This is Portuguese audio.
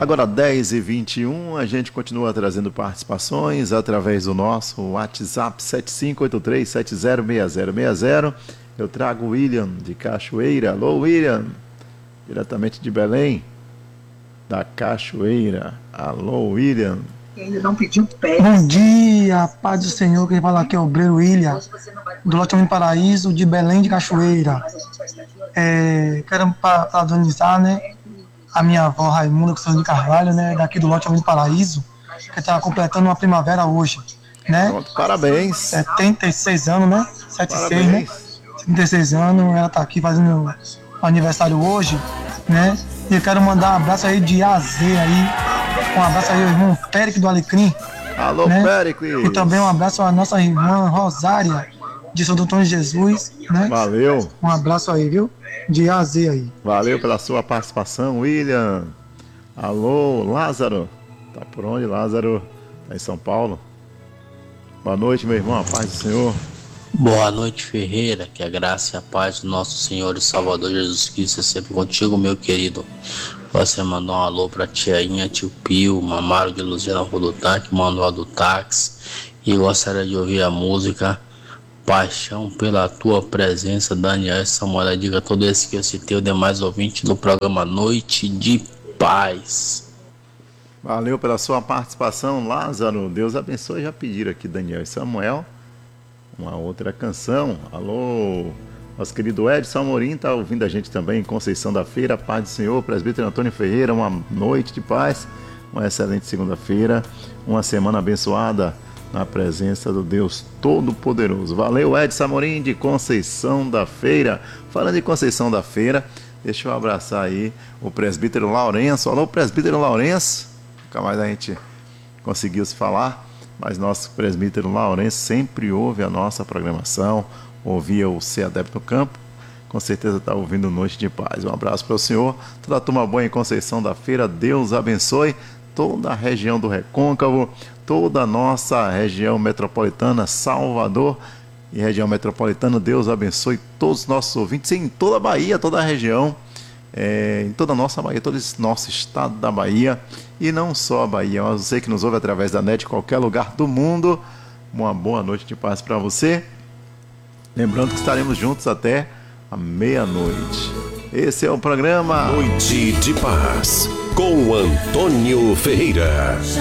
Agora 10h21, a gente continua trazendo participações através do nosso WhatsApp 7583706060. Eu trago o William de Cachoeira. Alô, William, diretamente de Belém, da Cachoeira. Alô, William. Ele não pediu pé. Bom dia, paz do Senhor. Quem fala aqui é o Obreiro William, do Loteamento Paraíso, de Belém de Cachoeira. Quero parabenizar, né, a minha avó Raimunda Cristina de Carvalho, né, daqui do Loteamento Paraíso, que está completando uma primavera hoje, né? Pronto, parabéns. 76 anos, né? 76, Parabéns. né? 76 anos, ela está aqui fazendo o aniversário hoje, né? E eu quero mandar um abraço aí de AZ aí, um abraço aí ao irmão Périco do Alecrim. Alô, né? Périco. E também um abraço à nossa irmã Rosária, de Santo Antônio de Jesus, né? Valeu. Um abraço aí, viu? De AZ aí. Valeu pela sua participação, William. Alô, Lázaro. Tá por onde, Lázaro? Tá em São Paulo. Boa noite, meu irmão. A paz do Senhor. Boa noite, Ferreira. Que a graça e a paz do nosso Senhor e Salvador Jesus Cristo é sempre contigo, meu querido. Você mandou um alô pra tiainha, tio Pio, Mamaro de Luziana Rua do Tanque, Manuel do Táxi. E gostaria de ouvir a música Paixão pela Tua Presença, Daniel e Samuel. Diga a todo esse que eu citei, o demais ouvinte do programa Noite de Paz. Valeu pela sua participação, Lázaro. Deus abençoe. Já pediram aqui, Daniel e Samuel, uma outra canção. Alô, nosso querido Edson Amorim está ouvindo a gente também em Conceição da Feira. Paz do Senhor, presbítero Antônio Ferreira, uma noite de paz, uma excelente segunda-feira, uma semana abençoada na presença do Deus Todo-Poderoso. Valeu, Edson Amorim de Conceição da Feira. Falando em Conceição da Feira, deixa eu abraçar aí o presbítero Lourenço. Alô, presbítero Lourenço. Nunca mais a gente conseguiu se falar, mas nosso presbítero Lourenço sempre ouve a nossa programação, ouvia o Ser Adepto no Campo, com certeza está ouvindo Noite de Paz. Um abraço para o senhor, toda a turma boa em Conceição da Feira, Deus abençoe toda a região do Recôncavo, toda a nossa região metropolitana, Salvador e região metropolitana. Deus abençoe todos os nossos ouvintes em toda a Bahia, toda a região, em toda a nossa Bahia, todo esse nosso estado da Bahia, e não só a Bahia, mas você que nos ouve através da net, em qualquer lugar do mundo. Uma boa noite de paz para você. Lembrando que estaremos juntos até a meia-noite. Esse é o programa Noite de Paz, com Antônio Ferreira.